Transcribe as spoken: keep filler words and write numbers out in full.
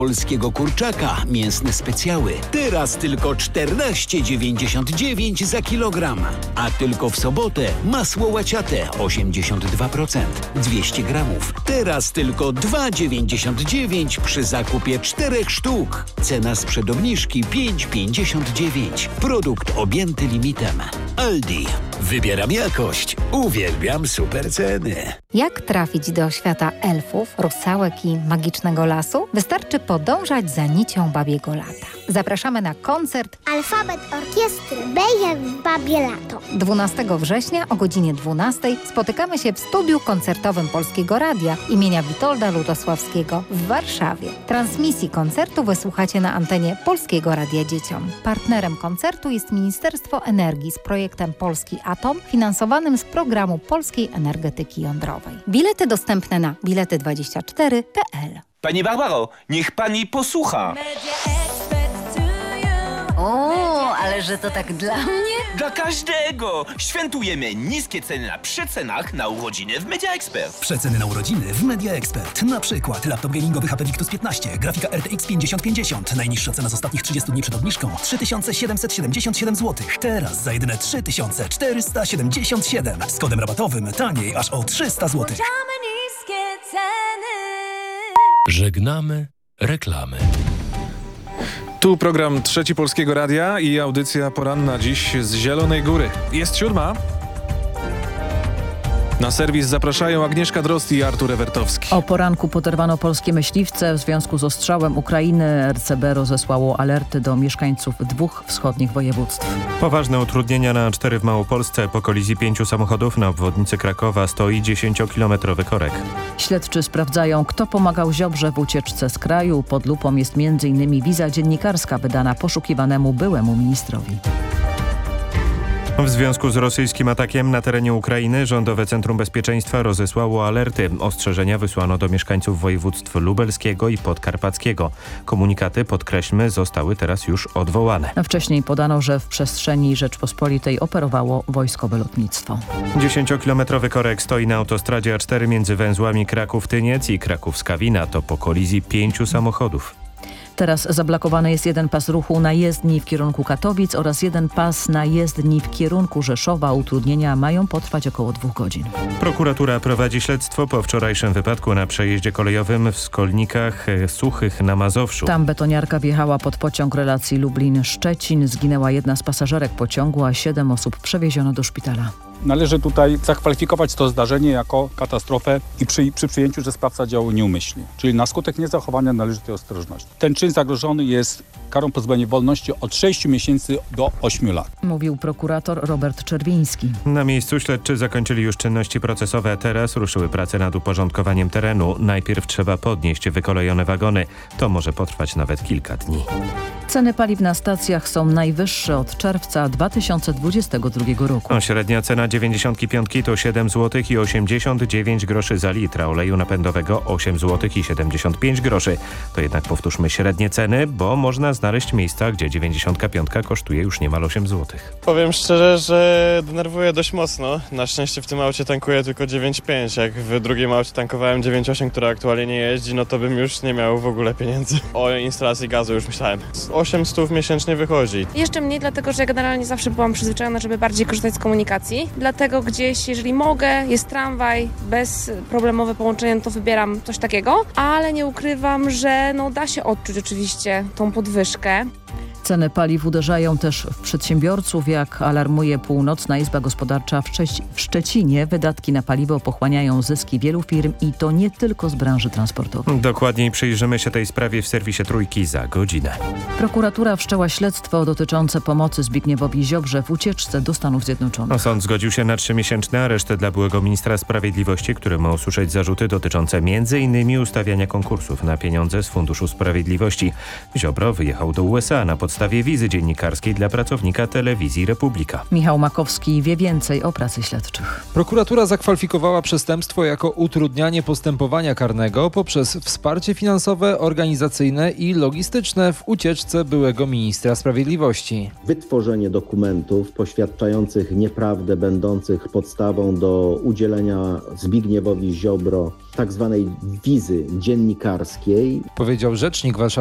polskiego kurczaka, mięsne specjały. Teraz tylko czternaście dziewięćdziesiąt dziewięć za kilogram. A tylko w sobotę masło łaciate osiemdziesiąt dwa procent, dwieście gramów. Teraz tylko dwa dziewięćdziesiąt dziewięć przy zakupie czterech sztuk. Cena sprzed obniżki pięć pięćdziesiąt dziewięć. Produkt objęty limitem. Aldi. Wybieram jakość. Uwielbiam super ceny. Jak trafić do świata elfów, rusałek i magicznego lasu? Wystarczy podążać za nicią babiego lata. Zapraszamy na koncert Alfabet Orkiestry Bejem Babie Lato. dwunastego września o godzinie dwunastej spotykamy się w studiu koncertowym Polskiego Radia imienia Witolda Lutosławskiego w Warszawie. Transmisji koncertu wysłuchacie na antenie Polskiego Radia Dzieciom. Partnerem koncertu jest Ministerstwo Energii z projektem Polski Atom, finansowanym z programu Polskiej Energetyki Jądrowej. Bilety dostępne na bilety dwadzieścia cztery kropka p l. Pani Barbaro, niech pani posłucha. O, ale że to tak dla mnie? Dla każdego! Świętujemy niskie ceny na przecenach na urodziny w Media Expert. Przeceny na urodziny w Media Expert. Na przykład laptop gamingowy H P Victus piętnaście, grafika R T X pięćdziesiąt pięćdziesiąt. Najniższa cena z ostatnich trzydziestu dni przed obniżką trzy tysiące siedemset siedemdziesiąt siedem złotych. Teraz za jedyne trzy tysiące czterysta siedemdziesiąt siedem. Z kodem rabatowym taniej aż o trzysta złotych. Żegnamy reklamy. Tu program Trzeci Polskiego Radia i audycja poranna dziś z Zielonej Góry. Jest siódma. Na serwis zapraszają Agnieszka Drozd i Artur Ewertowski. O poranku poderwano polskie myśliwce w związku z ostrzałem Ukrainy. R C B rozesłało alerty do mieszkańców dwóch wschodnich województw. Poważne utrudnienia na A cztery w Małopolsce. Po kolizji pięciu samochodów na obwodnicy Krakowa stoi dziesięciokilometrowy korek. Śledczy sprawdzają, kto pomagał Ziobrze w ucieczce z kraju. Pod lupą jest między innymi wiza dziennikarska wydana poszukiwanemu byłemu ministrowi. W związku z rosyjskim atakiem na terenie Ukrainy Rządowe Centrum Bezpieczeństwa rozesłało alerty. Ostrzeżenia wysłano do mieszkańców województw lubelskiego i podkarpackiego. Komunikaty, podkreślmy, zostały teraz już odwołane. Wcześniej podano, że w przestrzeni Rzeczpospolitej operowało wojskowe lotnictwo. Dziesięciokilometrowy korek stoi na autostradzie A cztery między węzłami Kraków-Tyniec i Kraków-Skawina. To po kolizji pięciu samochodów. Teraz zablokowany jest jeden pas ruchu na jezdni w kierunku Katowic oraz jeden pas na jezdni w kierunku Rzeszowa. Utrudnienia mają potrwać około dwóch godzin. Prokuratura prowadzi śledztwo po wczorajszym wypadku na przejeździe kolejowym w Skolnikach Suchych na Mazowszu. Tam betoniarka wjechała pod pociąg relacji Lublin-Szczecin. Zginęła jedna z pasażerek pociągu, a siedem osób przewieziono do szpitala. Należy tutaj zakwalifikować to zdarzenie jako katastrofę i przy, przy przyjęciu, że sprawca działał nieumyślnie, czyli na skutek niezachowania należytej ostrożności. Ten czyn zagrożony jest karą pozbawienia wolności od sześciu miesięcy do ośmiu lat. Mówił prokurator Robert Czerwiński. Na miejscu śledczy zakończyli już czynności procesowe. Teraz ruszyły prace nad uporządkowaniem terenu. Najpierw trzeba podnieść wykolejone wagony. To może potrwać nawet kilka dni. Ceny paliw na stacjach są najwyższe od czerwca dwa tysiące dwudziestego drugiego roku. O, średnia cena dziewięćdziesiątki piątki to siedem złotych i osiemdziesiąt dziewięć groszy za litr, a oleju napędowego osiem złotych i siedemdziesiąt pięć groszy. To jednak powtórzmy średnie ceny, bo można znaleźć miejsca, gdzie dziewięćdziesiątka piątka kosztuje już niemal osiem złotych. Powiem szczerze, że denerwuje dość mocno. Na szczęście w tym aucie tankuję tylko dziewięć pięć. Jak w drugim aucie tankowałem dziewięć osiem, które aktualnie nie jeździ, no to bym już nie miał w ogóle pieniędzy. O instalacji gazu już myślałem. osiem stów miesięcznie wychodzi. Jeszcze mniej, dlatego że ja generalnie zawsze byłam przyzwyczajona, żeby bardziej korzystać z komunikacji. Dlatego gdzieś, jeżeli mogę, jest tramwaj, bezproblemowe połączenie, to wybieram coś takiego. Ale nie ukrywam, że no, da się odczuć oczywiście tą podwyżkę. Ceny paliw uderzają też w przedsiębiorców. Jak alarmuje Północna Izba Gospodarcza w, Szczec- w Szczecinie, wydatki na paliwo pochłaniają zyski wielu firm i to nie tylko z branży transportowej. Dokładniej przyjrzymy się tej sprawie w serwisie Trójki za godzinę. Prokuratura wszczęła śledztwo dotyczące pomocy Zbigniewowi Ziobrze w ucieczce do Stanów Zjednoczonych. Sąd zgodził się na trzymiesięczny areszt dla byłego ministra sprawiedliwości, który ma usłyszeć zarzuty dotyczące między innymi ustawiania konkursów na pieniądze z Funduszu Sprawiedliwości. Ziobro wyjechał do U S A na podstawie podstawie wizy dziennikarskiej dla pracownika Telewizji Republika. Michał Makowski wie więcej o pracy śledczych. Prokuratura zakwalifikowała przestępstwo jako utrudnianie postępowania karnego poprzez wsparcie finansowe, organizacyjne i logistyczne w ucieczce byłego ministra sprawiedliwości. Wytworzenie dokumentów poświadczających nieprawdę, będących podstawą do udzielenia Zbigniewowi Ziobro tak zwanej wizy dziennikarskiej. Powiedział rzecznik Warszawy